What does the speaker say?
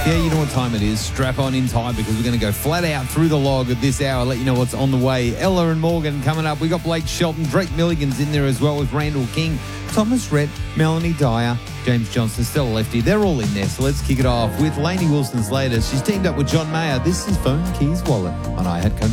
Yeah, you know what time it is. Strap on in time because we're going to go flat out through the log at this hour. Let you know what's on the way. Ella and Morgan coming up. We got Blake Shelton, Drake Milligan's in there as well with Randall King, Thomas Rhett, Melanie Dyer, James Johnson, Stella Lefty. They're all in there. So let's kick it off with Lainey Wilson's latest. She's teamed up with John Mayer. This is Phone Keys Wallet on iHeart Country.